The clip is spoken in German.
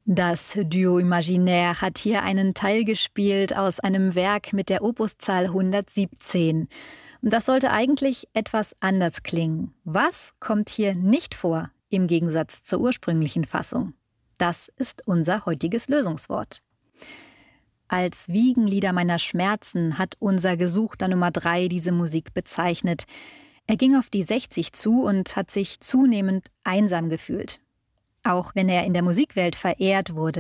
Das Duo Imaginaire hat hier einen Teil gespielt aus einem Werk mit der Opuszahl 117. Das sollte eigentlich etwas anders klingen. Was kommt hier nicht vor, im Gegensatz zur ursprünglichen Fassung? Das ist unser heutiges Lösungswort. Als Wiegenlieder meiner Schmerzen hat unser Gesuchter Nummer 3 diese Musik bezeichnet. Er ging auf die 60 zu und hat sich zunehmend einsam gefühlt. Auch wenn er in der Musikwelt verehrt wurde,